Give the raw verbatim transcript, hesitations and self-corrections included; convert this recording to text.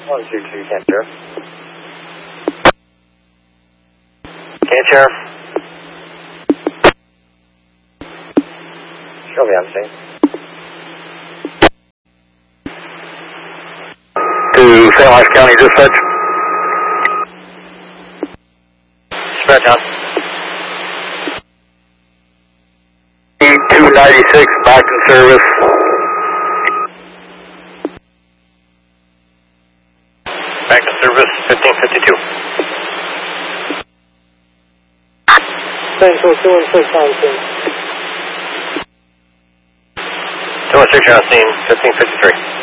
one two two, can't sheriff. Can't sheriff. Shelby on scene. To Saint Lawrence County Dispatch. Dispatch on. E two ninety-six back in service. Back in service, fifteen fifty-two. Central two one six on scene. two one six, you're on scene, fifteen fifty-three.